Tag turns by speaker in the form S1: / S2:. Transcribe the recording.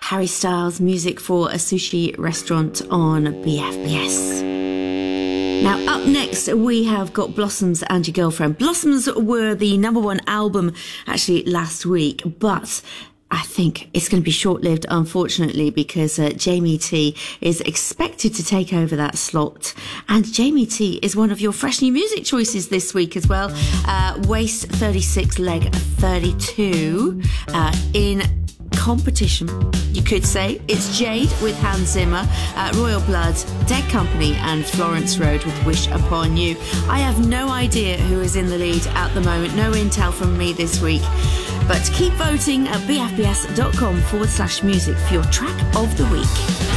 S1: Harry Styles, music for a sushi restaurant on BFBS. Now, up next, we have got Blossoms and Your Girlfriend. Blossoms were the number one album actually last week, but I think it's going to be short-lived, unfortunately, because Jamie T is expected to take over that slot. And Jamie T is one of your fresh new music choices this week as well. Waist 36, leg 32 in competition, you could say. It's Jade with Hans Zimmer, Royal Blood, Dead Company and Florence Road with Wish Upon You. I have no idea who is in the lead at the moment, no intel from me this week, but keep voting at bfbs.com/music for your track of the week.